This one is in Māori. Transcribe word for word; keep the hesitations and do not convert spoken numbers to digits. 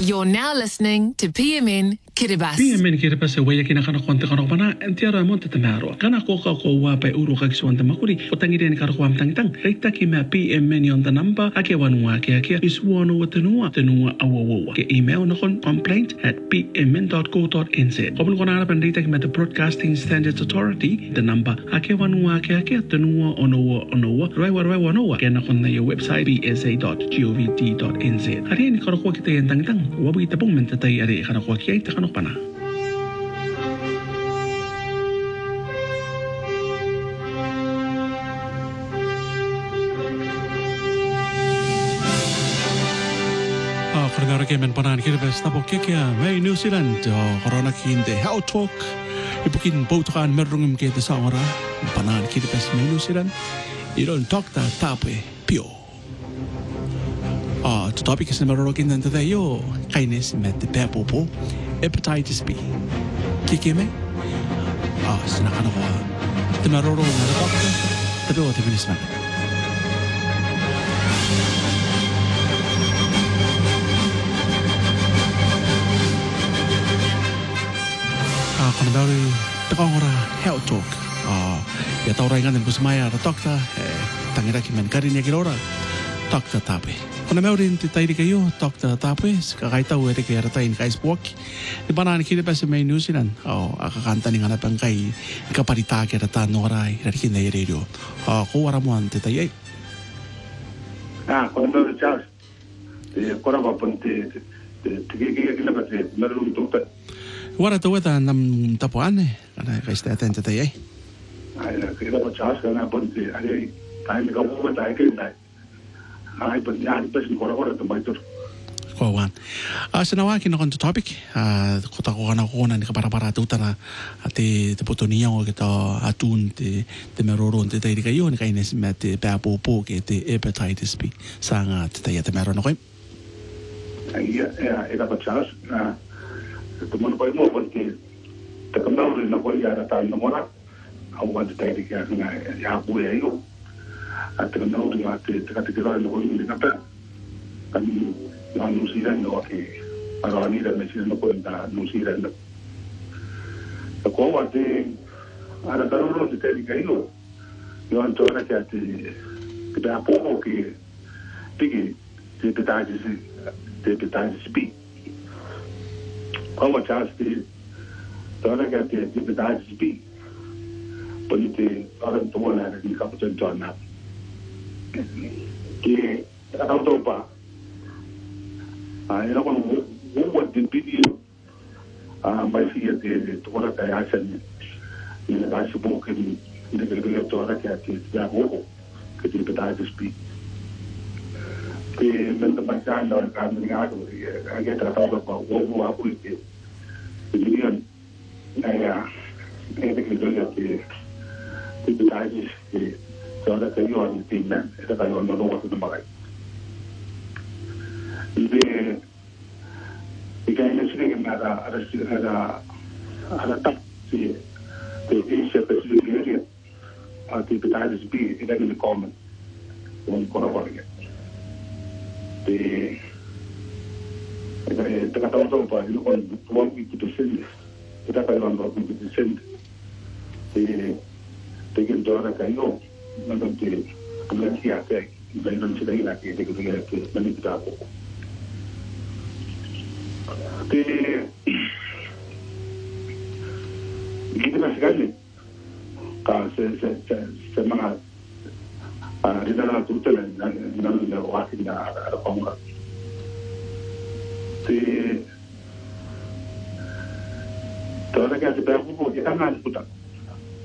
You're now listening to P M N Kiribati. P M N Kiribati waya kina kana konte kana pana entiara monte temaro. Kana koka ko wa pa uru ka kiswan tamakuri. Otangire ni karo kwam tang tang. Reita ki ma P M N on the number. Ake wanua ake ake iswano watenua tenua awawa. Ke email na kon complaint at p m n dot co dot n z. Kopun kona ara pandita ki ma the Broadcasting Standards Authority. The number ake wanua ake ake tenua onoa onoa. Raiwa raiwa onoa. Kena kon na your website b s a dot gov dot n z. Hari ni karo kwa kita yan tang tang. Wabu kita pong mentatay ari kana kwa kia ita kana pana. Karena kemen panan Kiribati tapok kia may New Zealand korona kinde how talk ibukin boutkan merungum kita saora panan Kiribati may New Zealand iron talk ta tape pio. Ah, the topic is merungin nan tayo kindness met the pepopo hepatitis B. Kikime? Ah, sinakan ako the merungin na talk tabi o tabi nisman. Kana baru tekong ora health talk. Ah, ya tahu orang yang busmaya ada dokter. Tangira kiman karin ya kilora. Dokter tapi. Kana baru ini tadi kayo dokter tapi. Sekarang tahu ada kaya ratain kais buak. Di mana ni kita pasti main New Zealand. Oh, akakanta ni ngana pangkai. Kaparita kaya ratan norai dari kini dari radio. Ah, ko waramuan tetapi. Ah, kana baru Charles. Di korang apa pun di di tiga kita pasti melalui dokter. Wala to weta nam tapuan eh kana kay sta atenta tay ay ay kita pa chas kana ponte ay tayo ka mo tayo kay tay ay pon ya pes ko ora to maitor ko wan asa na wakin on the topic ah ko ta ko kana ko na ni para para tu tara ati te potoniya o kita atun te te meroron te tay kayo ni kay nes met pa po po ke te hepatitis B sanga te tay te meron ko ay ya ita pa chas na teman ko mo porque te kamau na ko ya ta na mora au wa te tai ke na ya bu ya yo at kamau na te te ka te ra no ko ni ka pa kan na no si ran no ke para ni da me si no ko da no si ran ta ko wa te ara ta ro te tai ke yo yo anto na ke te te da po ke tiki te te ta ji te te ta ji bi como chaste toda que te te da de bi ponte ahora tomo la de capitán John que auto pa ah era con un buen video ah mais que te toda que hacen y le da su poco de de que toda que te da ojo que te da de bi que me está pasando el cambio de algo hay que tratarlo con un apoyo que dirían ya es que yo que que detalles que ahora que yo al tema esta que yo no lo voy a tomar de y que es que me da a la a la tap sí de ese específico a que detalles B es que me comen con colaboración de te katong to pa ilo kon tuwang ikutusin kita kayo ang bakong ikutusin de te kinto na kayo nandang te kulang siya kaya iba yun sila yung laki te kulang ke manipita ko te gito na sigali ka sa sa sa mga rita na tutulan na na wakin na arapangan te toda que se preocupa que está mal puta